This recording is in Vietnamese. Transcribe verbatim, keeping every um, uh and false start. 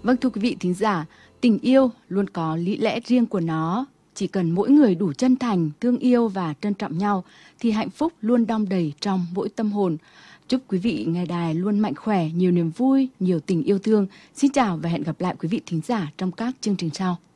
Vâng, thưa quý vị thính giả, tình yêu luôn có lý lẽ riêng của nó. Chỉ cần mỗi người đủ chân thành, thương yêu và trân trọng nhau thì hạnh phúc luôn đong đầy trong mỗi tâm hồn. Chúc quý vị nghe đài luôn mạnh khỏe, nhiều niềm vui, nhiều tình yêu thương. Xin chào và hẹn gặp lại quý vị thính giả trong các chương trình sau.